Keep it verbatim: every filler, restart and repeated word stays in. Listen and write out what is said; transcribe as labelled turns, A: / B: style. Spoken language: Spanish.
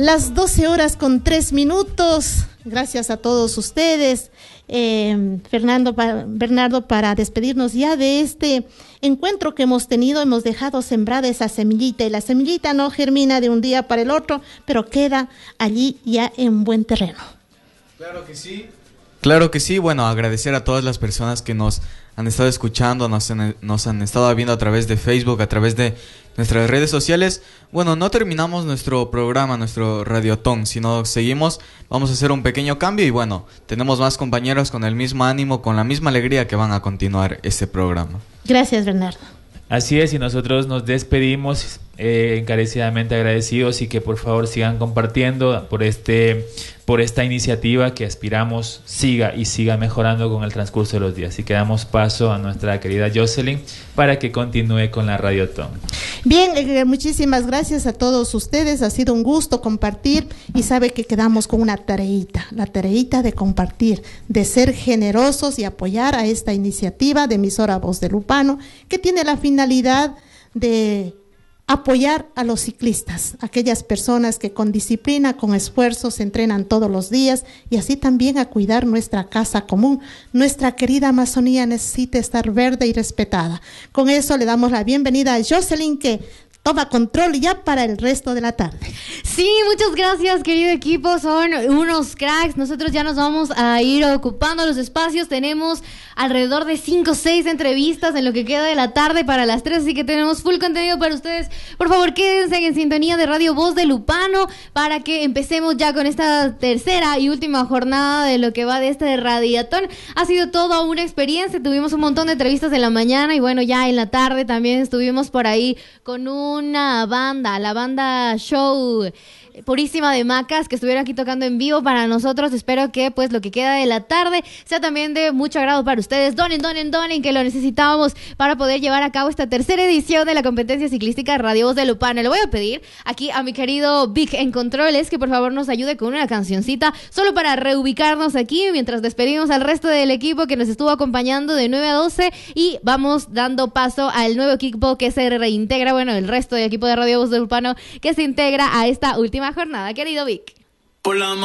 A: Las doce horas con tres minutos. Gracias a todos ustedes. Eh, Fernando, pa, Bernardo, para despedirnos ya de este encuentro que hemos tenido, hemos dejado sembrada esa semillita, y la semillita no germina de un día para el otro, pero queda allí ya en buen terreno.
B: Claro que sí. Claro que sí. Bueno, agradecer a todas las personas que nos han estado escuchando, nos han, nos han estado viendo a través de Facebook, a través de nuestras redes sociales. Bueno, no terminamos nuestro programa, nuestro radiotón, sino seguimos, vamos a hacer un pequeño cambio y bueno, tenemos más compañeros con el mismo ánimo, con la misma alegría que van a continuar este programa.
A: Gracias, Bernardo.
C: Así es, y nosotros nos despedimos eh, encarecidamente agradecidos y que por favor sigan compartiendo por este por esta iniciativa que aspiramos siga y siga mejorando con el transcurso de los días. Y que damos paso a nuestra querida Jocelyn para que continúe con la Radiotón.
A: Bien, eh, muchísimas gracias a todos ustedes, ha sido un gusto compartir y sabe que quedamos con una tareita, la tareita de compartir, de ser generosos y apoyar a esta iniciativa de Emisora Voz de Lupano, que tiene la finalidad de apoyar a los ciclistas, aquellas personas que con disciplina, con esfuerzo se entrenan todos los días, y así también a cuidar nuestra casa común. Nuestra querida Amazonía necesita estar verde y respetada. Con eso le damos la bienvenida a Jocelyn, que toma control ya para el resto de la tarde.
D: Sí, muchas gracias, querido equipo, son unos cracks. Nosotros ya nos vamos a ir ocupando los espacios. Tenemos alrededor de cinco o seis entrevistas en lo que queda de la tarde para las tres, así que tenemos full contenido para ustedes. Por favor, quédense en sintonía de Radio Voz de Lupano para que empecemos ya con esta tercera y última jornada de lo que va de este radiatón. Ha sido toda una experiencia, tuvimos un montón de entrevistas en la mañana y bueno, ya en la tarde también estuvimos por ahí con un una banda, la banda Show Purísima de Macas, que estuvieron aquí tocando en vivo para nosotros. Espero que pues lo que queda de la tarde sea también de mucho agrado para ustedes. Donen, donen, donen, que lo necesitábamos para poder llevar a cabo esta tercera edición de la competencia ciclística Radio Voz de Lupano. Le voy a pedir aquí a mi querido Vic en Controles que por favor nos ayude con una cancioncita solo para reubicarnos aquí mientras despedimos al resto del equipo que nos estuvo acompañando de nueve a doce y vamos dando paso al nuevo equipo que se reintegra, bueno, el resto del equipo de Radio Voz de Lupano que se integra a esta última jornada. Querido Vic.